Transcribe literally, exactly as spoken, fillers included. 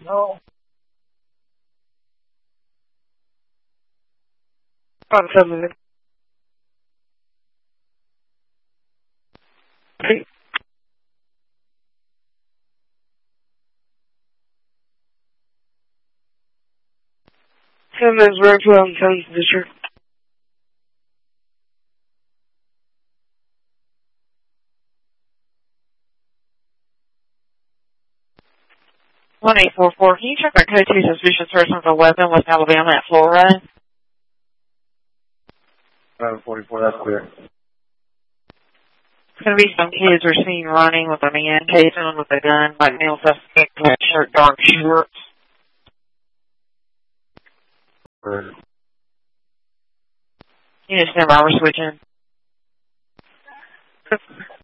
No. Five seven. Hey. Ten minutes road to um, seventh district. one eight four four, can you check our code two suspicious person with a weapon with Alabama at Floral Road? eleven forty-four, that's clear. It's going to be some kids are seen running with a man chasing them with a gun, like male suspect, black shirt, dark shorts. Clear. You just never are switching.